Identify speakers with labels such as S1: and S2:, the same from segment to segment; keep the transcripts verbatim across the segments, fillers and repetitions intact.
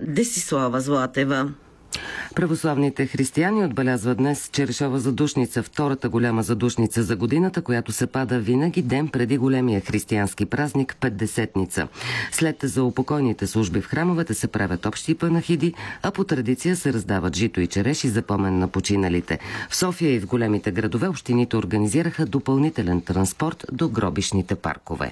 S1: Десислава Златева.
S2: Православните християни отбелязват днес Черешова задушница, втората голяма задушница за годината, която се пада винаги ден преди големия християнски празник Петдесетница. След заупокойните служби в храмовете се правят общи панахиди, а по традиция се раздават жито и череши за помен на починалите. В София и в големите градове общините организираха допълнителен транспорт до гробищните паркове.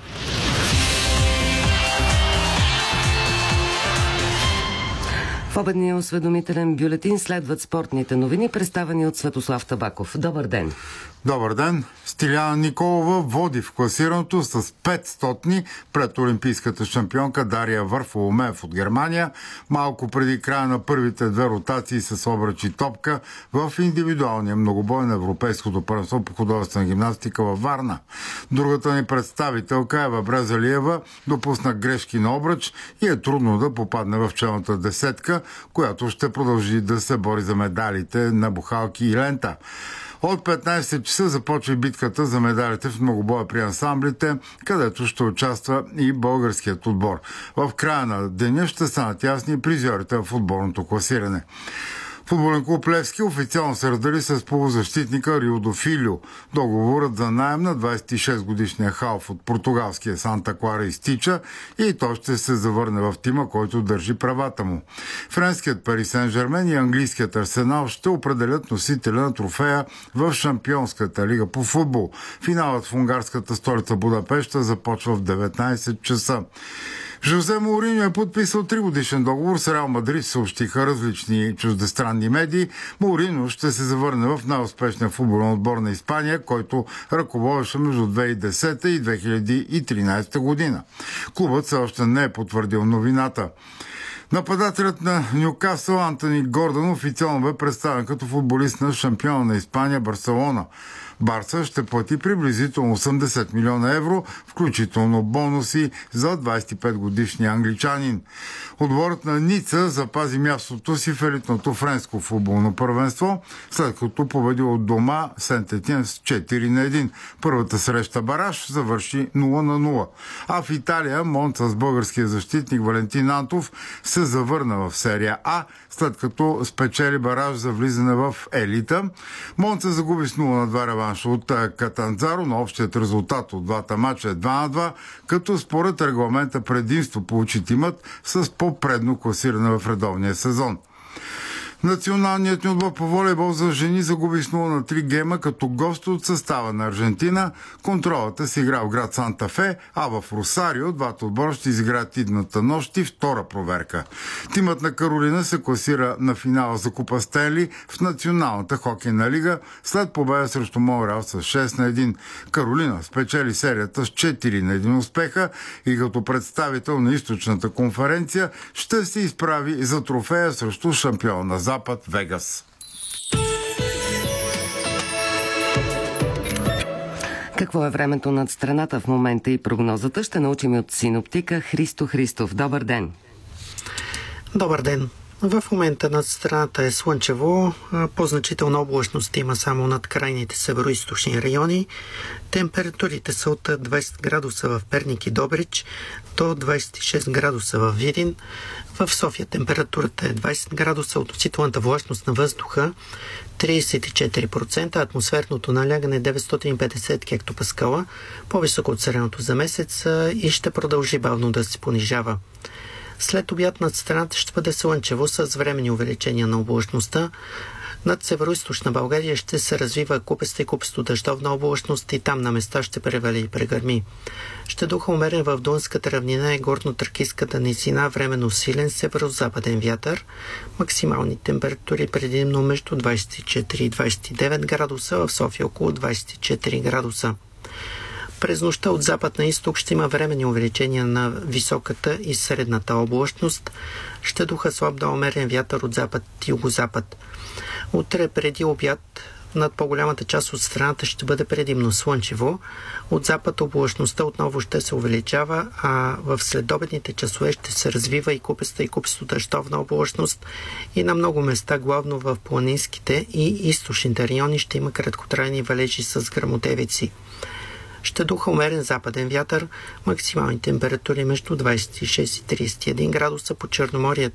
S2: В обедния осведомителен бюлетин следват спортните новини, представени от Светослав Табаков. Добър ден!
S3: Добър ден! Стиляна Николова води в класирането с петстотни пред олимпийската шампионка Дария Варфоломеев от Германия, малко преди края на първите две ротации с обръч и топка в индивидуалния многобой на Европейското първенство по художествена гимнастика във Варна. Другата ни представителка Ева Брезалиева допусна грешки на обръч и е трудно да попадне в челната десетка, която ще продължи да се бори за медалите на бухалки и лента. От петнайсет часа започва битката за медалите в многобоя при ансамблите, където ще участва и българският отбор. В края на деня ще станат ясни призьорите в отборното класиране. Футболен клуб Левски официално се раздели с полузащитника Риодо Филио. Договорът за наем на двайсет и шест годишния халф от португалския Санта Клара изтича и той ще се завърне в тима, който държи правата му. Френският Пари Сен-Жермен и английският Арсенал ще определят носителя на трофея в Шампионската лига по футбол. Финалът в унгарската столица Будапеща започва в деветнайсет часа. Жозе Моуриньо е подписал тригодишен договор с Реал Мадрид, съобщиха различни чуждестранни медии. Моуриньо ще се завърне в най-успешния футболен отбор на Испания, който ръководеше между две хиляди и десета и две хиляди и тринайсета година. Клубът все още не е потвърдил новината. Нападателят на Нюкасъл Антони Гордън официално бе представен като футболист на шампиона на Испания Барселона. Барса ще плати приблизително осемдесет милиона евро, включително бонуси за двайсет и пет годишния англичанин. Отборът на Ница запази мястото си в елитното френско футболно първенство, след като победи от дома Сент-Етиен с четири на едно. Първата среща бараж завърши нула на нула. А в Италия Монца с българския защитник Валентин Антов се завърна в серия А, след като спечели бараж за влизане в елита. Монца загуби с нула на два реванш от Катанзаро, но общият резултат от двата мача е два на два, като според регламента предимство получи тимът с по-предно класиране в редовния сезон. Националният ни отбор по волейбол за жени загуби с нула на три гейма като гост от състава на Аржентина. Контролата се игра в град Санта Фе, а в Росарио двата отбора ще изиграят идната нощ и втора проверка. Тимът на Каролина се класира на финала за Купа Стенли в Националната хокейна лига след победа срещу Монреал с шест на едно. Каролина спечели серията с четири на едно успеха и като представител на източната конференция ще се изправи за трофея срещу шампиона на Запад Вегас.
S2: Какво е времето над страната в момента и прогнозата ще научим от синоптика Христо Христов. Добър ден!
S4: Добър ден! В момента над страната е слънчево, по-значителна облачност има само над крайните североизточни райони. Температурите са от двайсет градуса в Перник и Добрич до двайсет и шест градуса в Видин. В София температурата е двайсет градуса, относителната влажност на въздуха трийсет и четири процента, атмосферното налягане деветстотин и петдесет хектопаскала, по-високо от средното за месец и ще продължи бавно да се понижава. След обяд над страната ще бъде слънчево с временни увеличения на облачността. Над североизточна България ще се развива купеста и купесто дъждовна облачност и там на места ще превали и прегърми. Ще духа умерен в Дунската равнина и горно-тракийската низина, временно силен северо-западен вятър. Максимални температури предимно между двайсет и четири и двайсет и девет градуса, в София около двайсет и четири градуса. През нощта от запад на изток ще има временни увеличения на високата и средната облачност. Ще духа слаб до умерен вятър от запад и югозапад. Утре преди обяд над по-голямата част от страната ще бъде предимно слънчево. От запад облачността отново ще се увеличава, а в следобедните часове ще се развива и купеста и купесто дъждовна облачност и на много места, главно в планинските и източните райони, ще има краткотрайни валежи с гръмотевици. Ще духа умерен западен вятър, максимални температури между двайсет и шест и трийсет и един градуса, по Черноморието